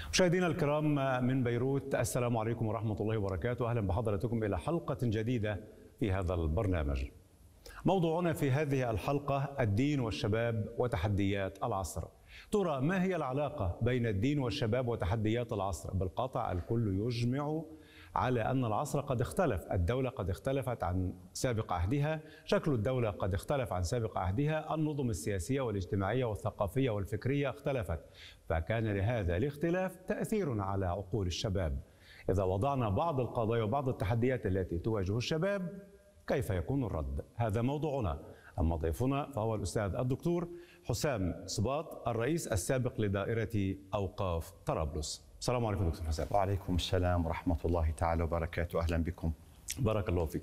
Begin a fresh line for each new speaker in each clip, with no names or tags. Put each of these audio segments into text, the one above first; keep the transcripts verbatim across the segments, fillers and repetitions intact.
مشاهدينا الكرام من بيروت، السلام عليكم ورحمة الله وبركاته. أهلا بحضراتكم إلى حلقة جديدة في هذا البرنامج. موضوعنا في هذه الحلقة الدين والشباب وتحديات العصر. ترى ما هي العلاقة بين الدين والشباب وتحديات العصر؟ بالقطع الكل يجمع على أن العصر قد اختلف، الدولة قد اختلفت عن سابق عهدها، شكل الدولة قد اختلف عن سابق عهدها، النظم السياسية والاجتماعية والثقافية والفكرية اختلفت، فكان لهذا الاختلاف تأثير على عقول الشباب. إذا وضعنا بعض القضايا وبعض التحديات التي تواجه الشباب، كيف يكون الرد؟ هذا موضوعنا. أما ضيفنا فهو الأستاذ الدكتور حسام صباط، الرئيس السابق لدائرة أوقاف طرابلس. السلام عليكم دكتور حسام.
وعليكم السلام ورحمة الله تعالى وبركاته. أهلا بكم.
بارك الله فيك.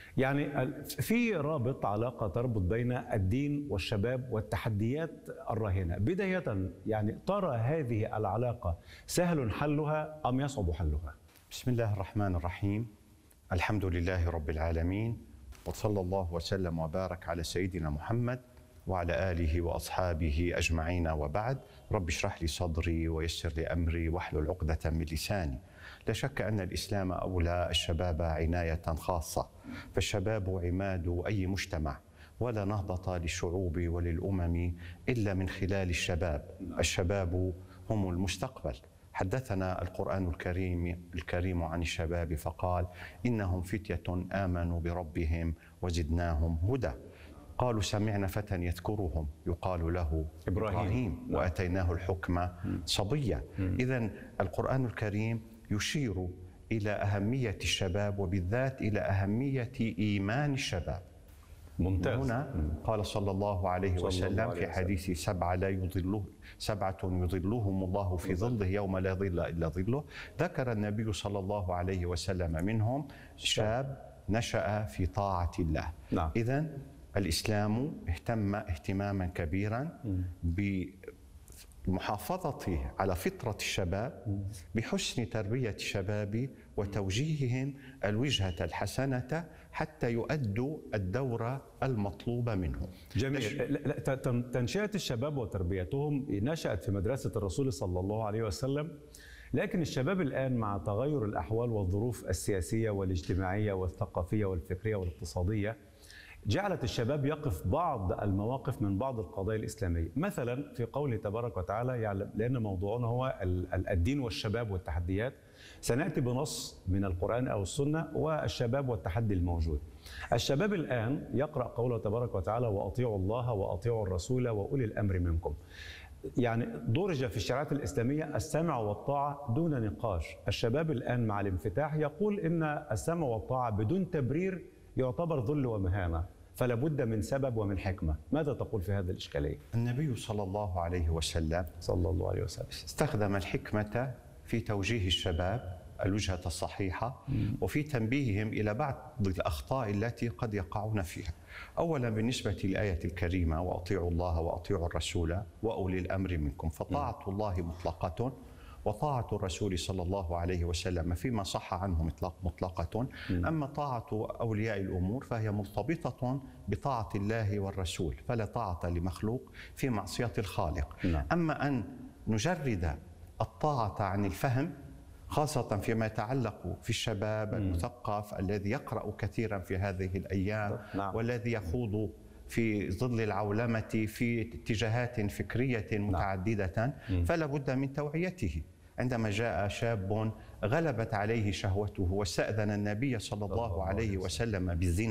يعني في رابط، علاقة تربط بين الدين والشباب والتحديات الراهنة. بداية يعني ترى هذه العلاقة سهل حلها أم يصعب حلها؟
بسم الله الرحمن الرحيم. الحمد لله رب العالمين، وصلى الله وسلم وبارك على سيدنا محمد وعلى آله وأصحابه أجمعين، وبعد. رب اشرح لي صدري ويسر لي أمري واحلل عقدة من لساني. لا شك أن الإسلام أولى الشباب عناية خاصة، فالشباب عماد أي مجتمع، ولا نهضة للشعوب وللأمم إلا من خلال الشباب. الشباب هم المستقبل. حدثنا القرآن الكريم الكريم عن الشباب فقال: إنهم فتية آمنوا بربهم وزدناهم هدى. قالوا سمعنا فتى يذكرهم يقال له إبراهيم, إبراهيم وآتيناه الحكم صبيا. إذن القرآن الكريم يشير إلى أهمية الشباب، وبالذات إلى أهمية إيمان الشباب.
ممتاز.
هنا قال صلى الله عليه صلى وسلم الله عليه في حديث سبعة لا يضله سبعة يضلهم الله في ظله يوم لا ظل إلا ظله، ذكر النبي صلى الله عليه وسلم منهم شاب نشأ في طاعة الله.
نعم.
إذن الإسلام اهتم اهتماما كبيرا بمحافظته على فطرة الشباب، بحسن تربية الشباب وتوجيههم الوجهة الحسنة حتى يؤدوا الدور المطلوب منهم.
جميل. تنشئة الشباب وتربيتهم نشأت في مدرسة الرسول صلى الله عليه وسلم، لكن الشباب الآن مع تغير الأحوال والظروف السياسية والاجتماعية والثقافية والفكرية والاقتصادية جعلت الشباب يقف بعض المواقف من بعض القضايا الإسلامية. مثلا في قوله تبارك وتعالى، يعني لأن موضوعنا هو الدين والشباب والتحديات، سنأتي بنص من القرآن أو السنة والشباب والتحدي الموجود. الشباب الآن يقرأ قوله تبارك وتعالى: وأطيعوا الله وأطيعوا الرسول وأولي الأمر منكم. يعني درج في الشريعة الإسلامية السمع والطاعة دون نقاش. الشباب الآن مع الانفتاح يقول إن السمع والطاعة بدون تبرير يعتبر ذل ومهانة، فلا بد من سبب ومن حكمة. ماذا تقول في هذه الإشكالية؟
النبي صلى الله عليه وسلم
صلى الله عليه وسلم
استخدم الحكمة في توجيه الشباب الوجهة الصحيحة، وفي تنبيههم إلى بعض الأخطاء التي قد يقعون فيها. أولا بالنسبة للآية الكريمة: وأطيعوا الله وأطيعوا الرسول وأولي الأمر منكم، فطاعة الله مطلقة، وطاعة الرسول صلى الله عليه وسلم فيما صح عنه مطلق مطلقة. أما طاعة أولياء الأمور فهي مرتبطة بطاعة الله والرسول، فلا طاعة لمخلوق في معصية الخالق. أما أن نجرد الطاعة عن الفهم، خاصة فيما يتعلق في الشباب المثقف الذي يقرأ كثيرا في هذه الأيام، والذي يخوض في ظل العولمة في اتجاهات فكرية متعددة، فلا بد من توعيته. عندما جاء شاب غلبت عليه شهوته واستأذن النبي صلى الله عليه وسلم بالزنا